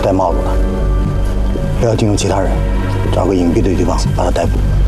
戴帽子的。不要惊动其他人，找个隐蔽的地方把他逮捕。